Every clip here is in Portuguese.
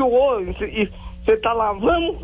e você tá lá, vamos.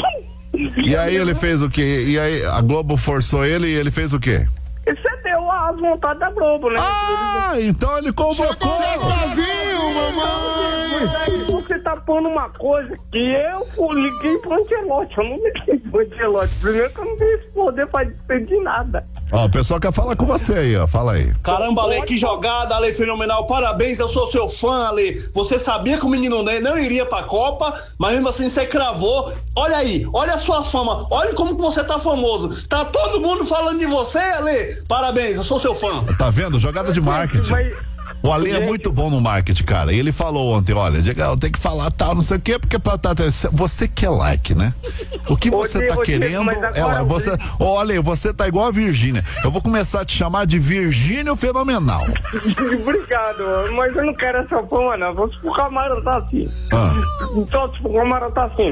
E aí ele fez o quê? E aí a Globo forçou ele e ele fez o quê? Você deu as vontades da Globo, né? Então ele convocou. Brasil, mamãe! Mas aí você tá pondo uma coisa que eu liguei pro Ancelotti. Eu não liguei pro Ancelotti. Primeiro que eu não tenho esse poder pra decidir nada. Ó, o pessoal quer falar com você aí, ó. Fala aí. Caramba, Ale, que jogada, Ale, fenomenal. Parabéns, eu sou seu fã, Ale. Você sabia que o menino Ney não iria pra Copa, mas mesmo assim você cravou. Olha aí, olha a sua fama. Olha como que você tá famoso. Tá todo mundo falando de você, Ale. Parabéns, eu sou seu fã. Tá vendo? Jogada de marketing. O Ale é muito bom no marketing, cara. E ele falou ontem, olha, Diego, tem que falar tal, não sei o quê, porque você quer like, né? O que você tá querendo é lá. Olha, você tá igual a Virgínia. Eu vou começar a te chamar de Virgínio Fenomenal. Obrigado, mas eu não quero essa fama, não. Vou se o Camarão tá assim. Só se o Camarão tá assim.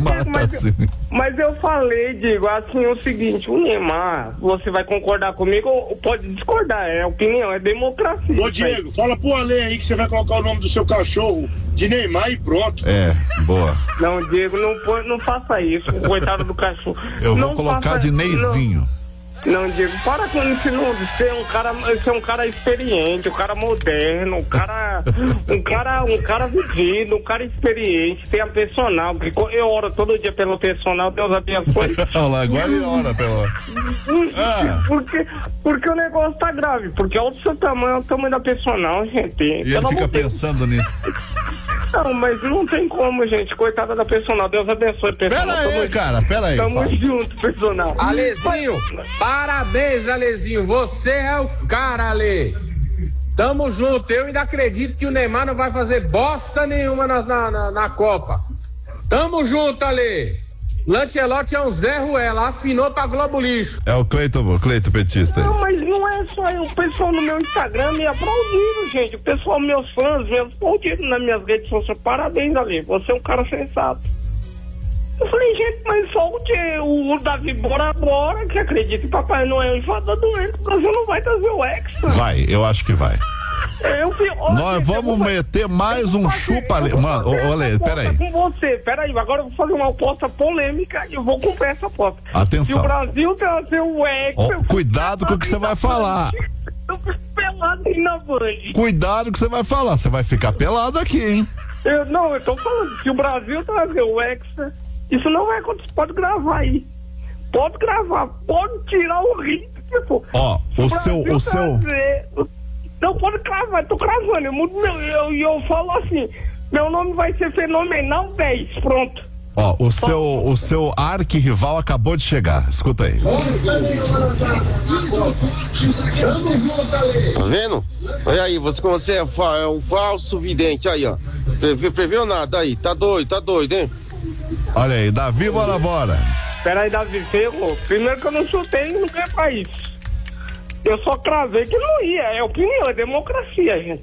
Mas eu falei, Diego, assim, o seguinte, o Neymar, você vai concordar comigo ou pode discordar, é opinião, é democracia. Ô, Diego, fala pro Ale aí que você vai colocar o nome do seu cachorro de Neymar e pronto. É, boa. Não, Diego, não faça isso, coitado do cachorro. Eu vou colocar de Neizinho. Não, Diego, para com isso, não. Você é um cara experiente, um cara moderno, um cara vivido, um cara experiente, tem a personal, porque eu oro todo dia pelo personal, Deus abençoe. Olha lá, agora ele ora pelo... Porque o negócio tá grave, porque olha o seu tamanho, é o tamanho da personal, gente. E ele fica pensando nisso. Não, mas não tem como, gente. Coitada da personal. Deus abençoe, personal. Pera aí. Tamo junto, personal. Alezinho, parabéns, Alezinho. Você é o cara, Ale. Tamo junto. Eu ainda acredito que o Neymar não vai fazer bosta nenhuma na Copa. Tamo junto, Ale. Lancelotti é um Zé Ruela, afinou pra Globo Lixo. É o Cleito Petista. Não, mas não é só eu. O pessoal no meu Instagram me aplaudiram, gente. O pessoal, meus fãs, me aplaudiram nas minhas redes sociais. Parabéns, Ale. Você é um cara sensato. Eu falei, gente, mas só o Davi Bora, que acredita que Papai Noel e Fada Doente, o Brasil não vai trazer o Hexa. Vai, eu acho que vai. Nós vamos meter mais um chupa ali. Mano, olha, peraí. Com você, peraí, agora eu vou fazer uma aposta polêmica e eu vou cumprir essa aposta. Atenção. Se o Brasil trazer o Hexa. Cuidado com o que você vai falar. Eu fico pelado aí na Band. Cuidado com o que você vai falar. Você vai ficar pelado aqui, hein? Eu tô falando, se o Brasil trazer o Hexa, isso não vai acontecer. Pode gravar aí. Pode gravar, pode tirar o ritmo. Ó, o seu. Não, pode cravar, tô cravando. Eu falo assim: meu nome vai ser Fenomenal 10. Pronto. Ó, o seu arquirrival acabou de chegar. Escuta aí. Tá vendo? Olha aí, você é um falso vidente aí, ó. Preveu nada aí. Tá doido, hein? Olha aí, Davi, bora. Peraí, Davi, ferrou. Primeiro que eu não chutei e não quer pra isso. Eu só cravei que não ia. É opinião, é democracia, gente.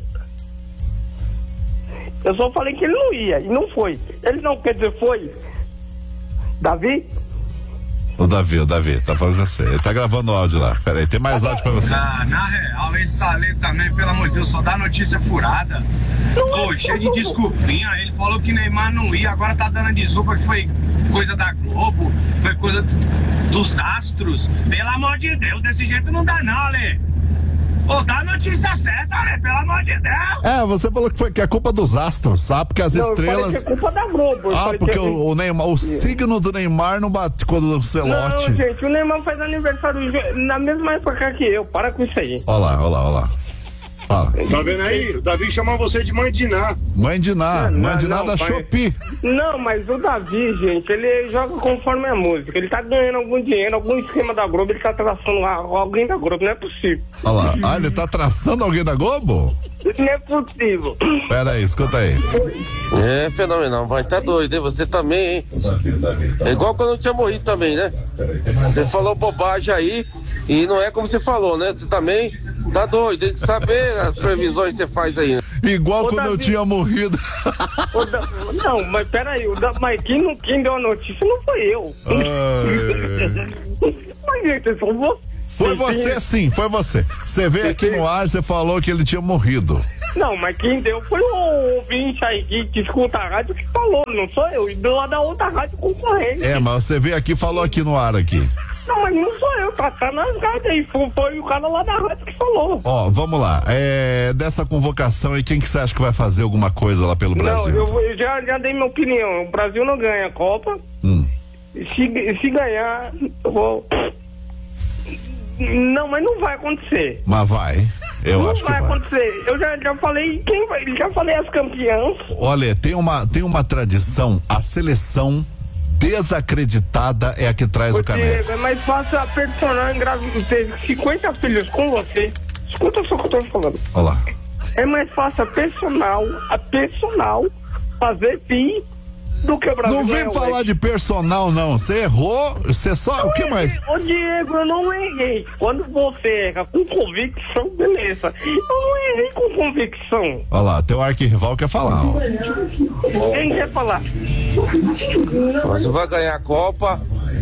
Eu só falei que ele não ia e não foi. Ele não quer dizer foi. Davi? O Davi, tá falando com você. Ele tá gravando áudio lá. Pera aí, tem mais áudio pra você. Na real, esse Ale também, pelo amor de Deus, só dá notícia furada. Cheio de desculpinha. Ele falou que Neymar não ia, agora tá dando desculpa que foi coisa da Globo, foi coisa dos astros. Pelo amor de Deus, desse jeito não dá não, Ale. Ô, dá a notícia certa, Ale, pelo amor de Deus. Você falou que é culpa dos astros, sabe? Porque as estrelas... Eu falei que é culpa da Globo. Porque o Neymar, o signo do Neymar não bate com o do Celote. Não, gente, o Neymar faz aniversário na mesma época que eu. Para com isso aí. Olha lá. Fala. Tá vendo aí? O Davi chamou você de Mãe de Ná. Mãe de Ná da Shopee. Não, mas o Davi, gente, ele joga conforme a música. Ele tá ganhando algum dinheiro, algum esquema da Globo, ele tá traçando alguém da Globo, não é possível. Olha lá, ele tá traçando alguém da Globo? Não é possível. Pera aí, escuta aí. É fenomenal, vai, tá doido, hein? Você também, hein? É igual quando eu tinha morrido também, né? Você falou bobagem aí e não é como você falou, né? Você também tá doido, tem que saber as previsões que você faz aí, né? Igual quando Davi, eu tinha morrido. Não, mas peraí, mas quem deu a notícia não foi eu. Mas, gente, foi você sim, foi você. Você veio aqui no ar, você falou que ele tinha morrido. Não, mas quem deu foi o ouvinte aí que escuta a rádio que falou, não sou eu. E deu lá da outra rádio concorrente. Mas você veio aqui e falou aqui no ar aqui. Não, mas não sou eu, tá nas rádios aí. Foi o cara lá da rádio que falou. Vamos lá. Dessa convocação aí, quem que você acha que vai fazer alguma coisa lá pelo Brasil? Não, eu já dei minha opinião. O Brasil não ganha a Copa. Se ganhar, eu vou... Não, mas não vai acontecer. Mas vai. Eu acho que vai acontecer. Eu já falei já falei as campeãs. Olha, tem uma tradição, a seleção desacreditada é a que traz o caneco. É mais fácil a personagem ter 50 filhos com você. Escuta só o que eu tô falando. Olha lá. É mais fácil a personal fazer fim do que o Brasil. Não vem falar de personal, não. Você errou, você só. O que mais? Ô Diego, eu não errei. Quando você erra com convicção, beleza. Eu não errei com convicção. Olha lá, teu arquirrival quer falar. Ó. Quem quer falar? Você vai ganhar a Copa.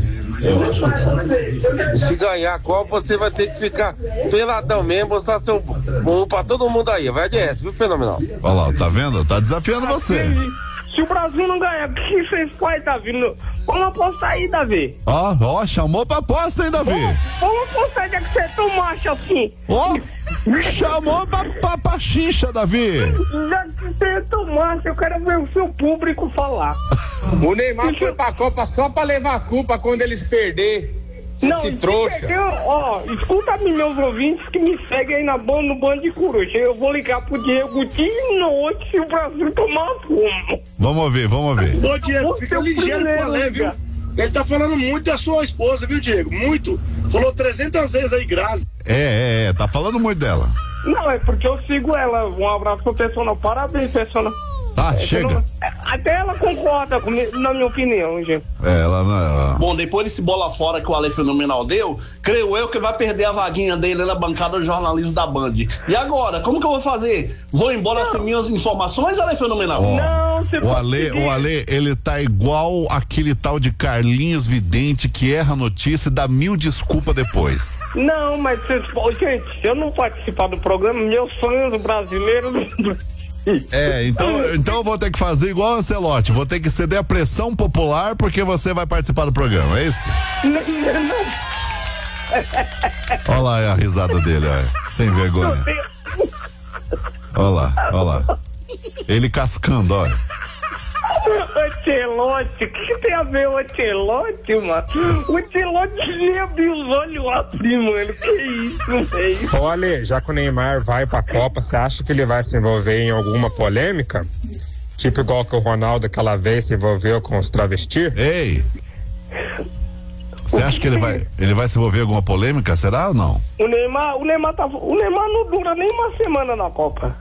Se ganhar a Copa, você vai ter que ficar peladão mesmo, mostrar seu bom pra todo mundo aí. Vai de essa, viu, Fenomenal? Olha lá, tá vendo? Tá desafiando você. Se o Brasil não ganhar, o que vocês fazem, Davi? Vamos apostar aí, Davi. Chamou pra aposta, hein, Davi? Vamos apostar, já que você é tão macho assim. Chamou pra xixa, Davi. Já que você é tão macho, eu quero ver o seu público falar. O Neymar foi pra Copa só pra levar a culpa quando eles perder. Esse trouxa. Escuta meus ouvintes que me seguem aí no Band de Coruja. Eu vou ligar pro Diego de noite se o Brasil tomar fumo. Vamos ouvir. Ô, Diego, fica ligeiro com a leve, viu? Ele tá falando muito da sua esposa, viu, Diego? Muito. Falou 300 vezes aí, Grazi. Tá falando muito dela. Não, é porque eu sigo ela. Um abraço pro Persona. Parabéns, Persona. Tá, chega. Até ela concorda comigo, na minha opinião, gente. Ela não. Bom, depois desse bola fora que o Ale Fenomenal deu, creio eu que vai perder a vaguinha dele na bancada do jornalismo da Band. E agora, como que eu vou fazer? Vou embora sem minhas informações, Ale Fenomenal? Não, você o Ale, ele tá igual aquele tal de Carlinhos Vidente que erra a notícia e dá 1000 desculpas depois. Não, mas gente, se eu não participar do programa, meus fãs brasileiros... Então eu vou ter que fazer igual o Ancelotti, vou ter que ceder a pressão popular porque você vai participar do programa, é isso? Não. Olha lá a risada dele, olha, sem vergonha. Olha lá. Ele cascando, olha. Ancelotti, o que tem a ver o Ancelotti, mano? O Ancelotti nem abriu os olhos lá, mano. Que isso, velho? Olha, já que o Neymar vai pra Copa, você acha que ele vai se envolver em alguma polêmica? Tipo igual que o Ronaldo aquela vez se envolveu com os travestis? Ei! Você acha que ele vai se envolver em alguma polêmica, será ou não? O Neymar não dura nem uma semana na Copa.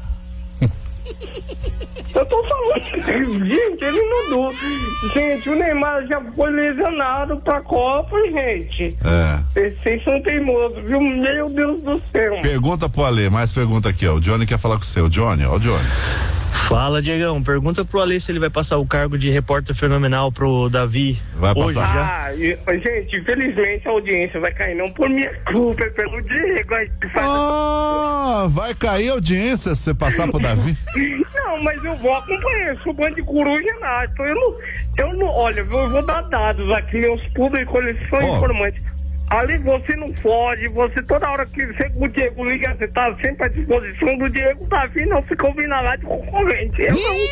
Eu tô falando, gente, ele não dura. Gente, o Neymar já foi lesionado pra Copa, gente. Vocês são teimosos, viu? Meu Deus do céu. Pergunta pro Ale, mais pergunta aqui, ó. O Johnny quer falar com o seu. Johnny. Fala, Diegão. Pergunta pro Ale se ele vai passar o cargo de repórter fenomenal pro Davi. Vai hoje passar? Já? Gente, infelizmente a audiência vai cair não por minha culpa, é pelo Diego. Vai cair a audiência se você passar pro Davi? Não, mas eu vou acompanhar. Eu sou Band de Coruja, então eu não, olha, eu vou dar dados aqui, meus públicos, eles são informantes. Ali você não pode, você toda hora que o Diego liga, você tá sempre à disposição do Diego. O Davi não fica ouvindo a rádio concorrente.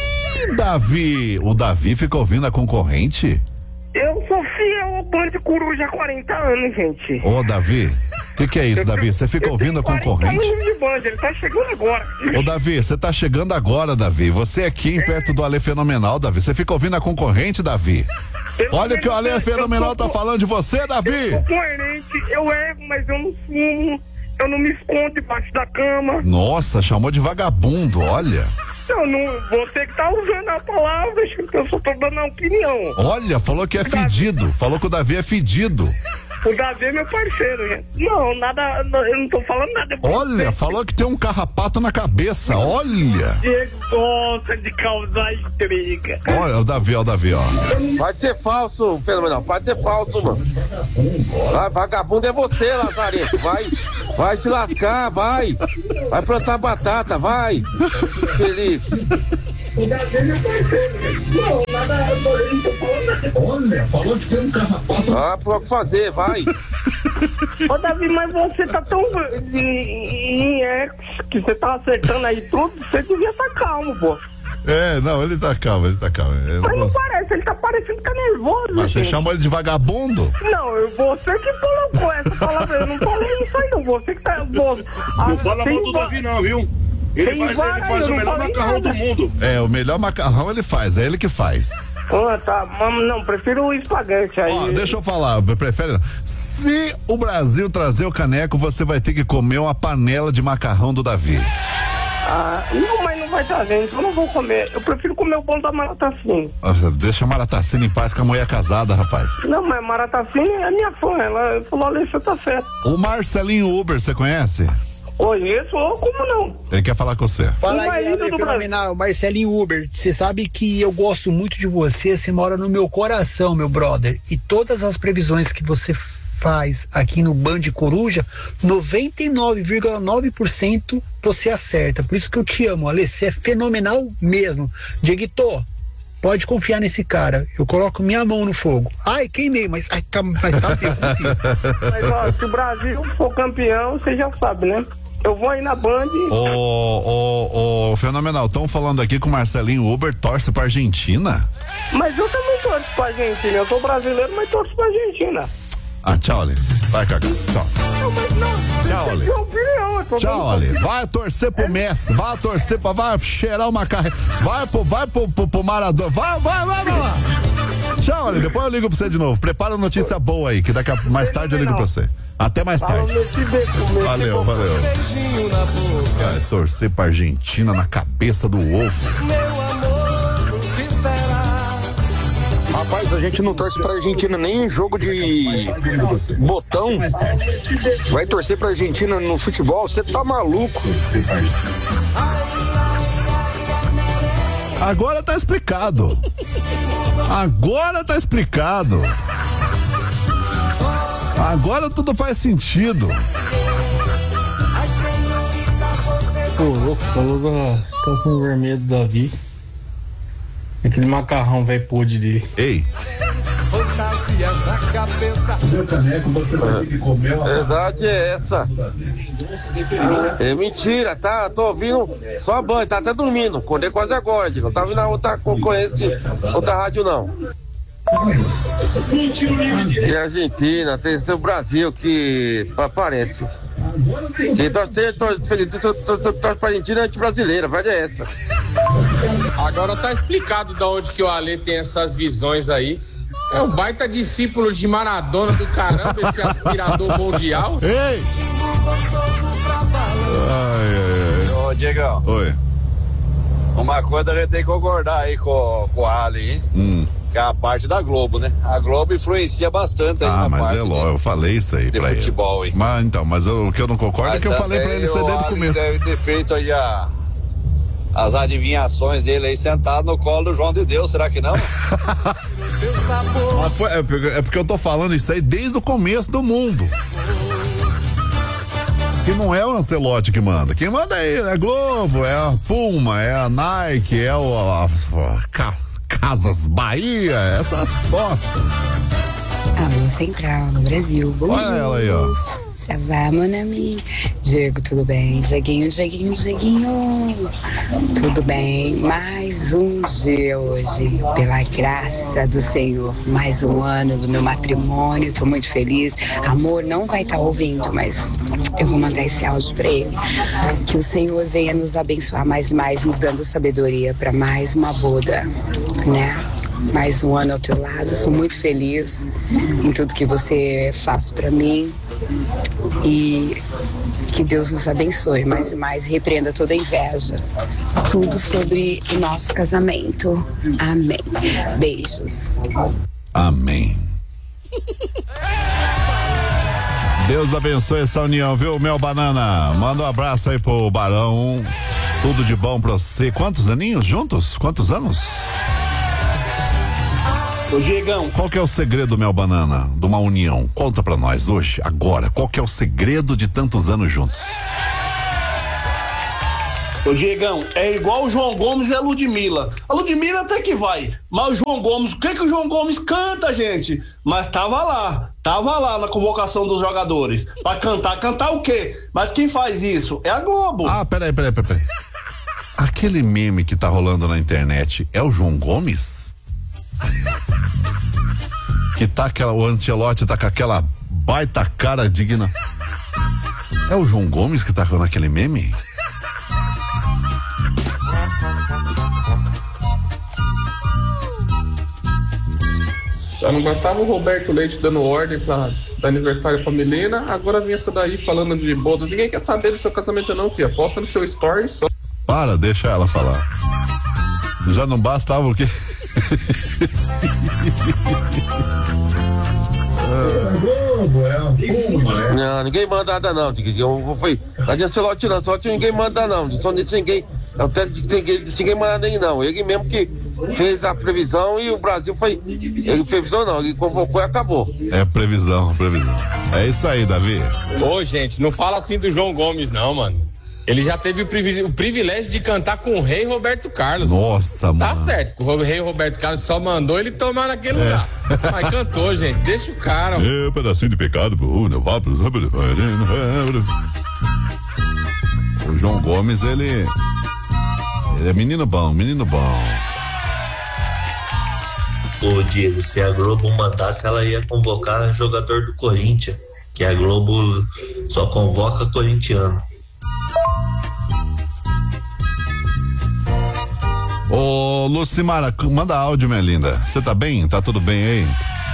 O Davi fica ouvindo a concorrente? Eu sou fiel ao Band de Coruja há 40 anos, gente. Ô, Davi, o que é isso, Davi? Você fica ouvindo a concorrente? De Band, ele tá chegando agora. Ô, Davi, você tá chegando agora, Davi. Você aqui perto do Ale Fenomenal, Davi. Você fica ouvindo a concorrente, Davi? Olha o que o Ale Fenomenal tá falando de você, Davi. Eu sou coerente, eu erro, mas eu não fumo, eu não me escondo debaixo da cama. Nossa, chamou de vagabundo, olha. Não, você que tá usando a palavra, eu só tô dando a opinião. Olha, falou que é fedido, falou que o Davi é fedido. O Davi é meu parceiro, gente. Não, nada, eu não tô falando nada. Olha, falou que tem um carrapato na cabeça, olha. Diego gosta de causar intriga. Olha, o Davi, ó. Pode ser falso, Fenomenal, pode ser falso, mano. Vai, vagabundo é você, Lazareto, vai se lascar, vai plantar batata, vai. Feliz. Olha, falou que tem um carrapato. Pode fazer, vai. Ô, Davi, mas você tá tão em ex que você tá acertando aí tudo, você devia estar calmo, pô. Não, ele tá calmo. Mas não parece, ele tá parecendo que tá nervoso. Mas você chamou ele de vagabundo? Não, você que colocou essa palavra, eu não falei isso aí não, você que tá... Não fala mal do Davi não, viu? Ele faz o melhor macarrão do mundo. O melhor macarrão ele faz, é ele que faz. Tá, não, prefiro o espaguete aí. Deixa eu falar, prefere? Se o Brasil trazer o caneco, você vai ter que comer uma panela de macarrão do Davi. Não, mas não vai trazer, então eu não vou comer. Eu prefiro comer o pão da Maratacine. Deixa a Maratacine em paz, que a mulher é casada, rapaz. Não, mas a Maratacine é minha fã, ela falou, olha, você tá certo. O Marcelinho Uber, você conhece? Conheço, como não? Ele quer falar com você. Fala aí, Fenomenal, Marcelinho Uber. Você sabe que eu gosto muito de você mora no meu coração, meu brother. E todas as previsões que você faz aqui no Band Coruja, 99,9% você acerta. Por isso que eu te amo, Ale, você é fenomenal mesmo. Dieguito, pode confiar nesse cara. Eu coloco minha mão no fogo. Ai, queimei, mas tá bem. Mas ó, se o Brasil for campeão, você já sabe, né? Eu vou aí na Band. Fenomenal, estão falando aqui que o Marcelinho Uber torce pra Argentina. Mas eu também torço pra Argentina. Eu sou brasileiro, mas torço pra Argentina. Tchau, Ale. Vai, Cacá. Tchau. Tchau, Ale. Tchau, Ale. Vai torcer pro Messi. Vai torcer vai cheirar uma carreira. Vai pro Maradona. Vai lá. Tchau, Ale. Depois eu ligo pra você de novo. Prepara a notícia boa aí, que mais tarde eu ligo pra você. Até mais tarde. Valeu. Vai torcer pra Argentina na cabeça do ovo. Rapaz, a gente não torce pra Argentina nem em jogo de botão. Vai torcer pra Argentina no futebol? Você tá maluco. Agora tá explicado. Agora tudo faz sentido. Pô, louco, falou da calcinha vermelha do Davi. Aquele macarrão velho podre dele. Ei. Verdade é essa. É mentira, tá? Tô ouvindo só a Band, tá até dormindo. Acordei quase agora, não tá ouvindo a outra concorrência, outra rádio não. E a Argentina, tem seu Brasil que aparece. Quem torce pra Argentina é anti-brasileira, a verdade é essa. Agora tá explicado de onde que o Ale tem essas visões aí. É um baita discípulo de Maradona do caramba, esse aspirador mundial. Ei! Ô, Diegão. Oi. Uma coisa a gente tem que concordar aí com o Ali, hein? Que é a parte da Globo, né? A Globo influencia bastante aí na mas parte eu falei isso aí de pra futebol, ele. Hein? Mas o que eu não concordo é que eu falei pra ele isso aí desde o começo. Deve ter feito aí as adivinhações dele aí sentado no colo do João de Deus, será que não? É porque eu tô falando isso aí desde o começo do mundo. Que não é o Ancelotti que manda. Quem manda é a Globo, é a Puma, é a Nike, é Casas Bahia, essas postas. Alô Central, no Brasil. Bom Olha dia. Ela aí, ó. Ça va, mon ami? Diego, tudo bem? Dieguinho. Tudo bem? Mais um dia hoje, pela graça do Senhor. Mais um ano do meu matrimônio, tô muito feliz. Amor, não vai estar ouvindo, mas eu vou mandar esse áudio pra ele. Que o Senhor venha nos abençoar mais e mais, nos dando sabedoria para mais uma boda, né? Mais um ano ao teu lado, sou muito feliz em tudo que você faz para mim e que Deus nos abençoe mais e mais, repreenda toda a inveja, tudo sobre o nosso casamento. Amém. Beijos. Amém. Deus abençoe essa união, viu, Mel Banana? Manda um abraço aí pro Barão. Tudo de bom pra você. Quantos aninhos juntos? Quantos anos? Ô, Diegão. Qual que é o segredo, Mel Banana, de uma união? Conta pra nós hoje, agora. Qual que é o segredo de tantos anos juntos? Ô, Diegão, é igual o João Gomes e a Ludmilla. A Ludmilla até que vai, mas o João Gomes, o que o João Gomes canta, gente? Mas tava lá na convocação dos jogadores pra cantar o quê? Mas quem faz isso? É a Globo. Ah, peraí. Aquele meme que tá rolando na internet é o João Gomes? Que tá o Ancelotti tá com aquela baita cara digna. É o João Gomes que tá com aquele meme? Já não bastava o Roberto Leite dando ordem para aniversário pra Milena, agora vem essa daí falando de bodas. Ninguém quer saber do seu casamento não, filha. Posta no seu story só. Para, deixa ela falar. Já não bastava o quê? Não, ninguém manda nada não. Não adianta ser lote não, só ninguém manda não. Só disse ninguém. Até ninguém manda nem não. Ele mesmo que fez a previsão e o Brasil foi. Ele previsão não, ele convocou e acabou. É previsão. É isso aí, Davi. Ô, gente, não fala assim do João Gomes, não, mano. Ele já teve o privilégio de cantar com o rei Roberto Carlos. Nossa, mano. Tá certo, o rei Roberto Carlos só mandou ele tomar naquele lugar. Mas cantou, gente, deixa o cara. É, pedacinho de pecado. O João Gomes, ele é menino bom. Ô, Diego, se a Globo mandasse, ela ia convocar jogador do Corinthians, que a Globo só convoca corintiano. Ô, Lucimara, manda áudio, minha linda. Você tá bem? Tá tudo bem aí?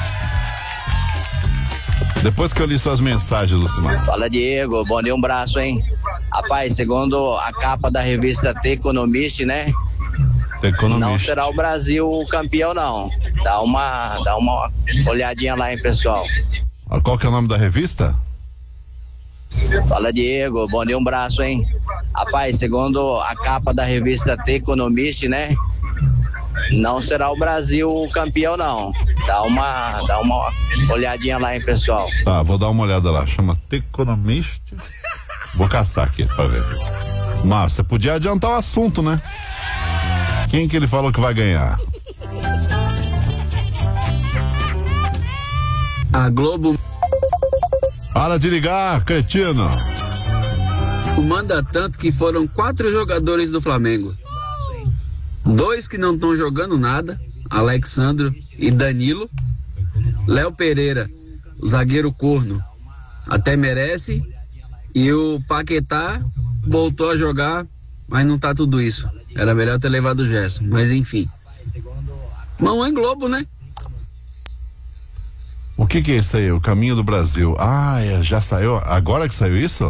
Depois que eu li suas mensagens, Lucimara. Fala, Diego. Bom dia, um abraço, hein? Rapaz, segundo a capa da revista The Economist, né? The Economist. Não será o Brasil o campeão, não. Dá uma olhadinha lá, hein, pessoal. Qual que é o nome da revista? Fala, Diego, bom dia, um abraço, hein? Rapaz, segundo a capa da revista The Economist, né? Não será o Brasil o campeão, não. Dá uma olhadinha lá, hein, pessoal. Tá, vou dar uma olhada lá. Chama The Economist. Vou caçar aqui pra ver. Mas você podia adiantar o assunto, né? Quem que ele falou que vai ganhar? A Globo. Para de ligar, cretino. Manda tanto que foram 4 jogadores do Flamengo. 2 que não estão jogando nada, Alexandro e Danilo. Léo Pereira, o zagueiro corno, até merece. E o Paquetá voltou a jogar, mas não tá tudo isso. Era melhor ter levado o Gerson, mas enfim. Mão em Globo, né? O que é isso aí? O Caminho do Brasil. Ah, já saiu? Agora que saiu isso?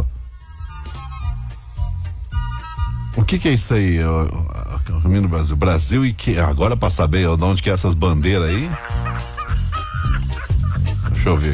O que é isso aí? O Caminho do Brasil. Brasil e que? Agora pra saber de onde que é essas bandeiras aí? Deixa eu ver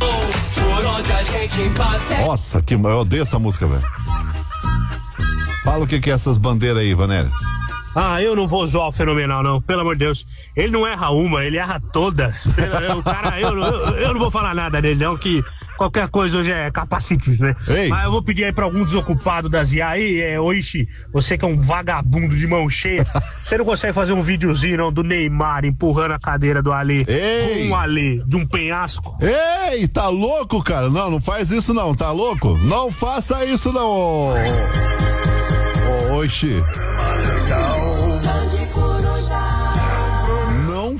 aqui. Nossa, eu odeio essa música, velho. Fala o que é essas bandeiras aí, Vanélis. Eu não vou zoar o Fenomenal, não, pelo amor de Deus. Ele não erra uma, ele erra todas. O cara, eu não vou falar nada dele, não, que qualquer coisa hoje é capacite, né? Ei. Mas eu vou pedir aí pra algum desocupado da ZIA aí, Oishi, você que é um vagabundo de mão cheia, você não consegue fazer um videozinho, não, do Neymar empurrando a cadeira do Alê com o Alê de um penhasco? Ei, tá louco, cara? Não faz isso não, tá louco? Não faça isso não, Oishi.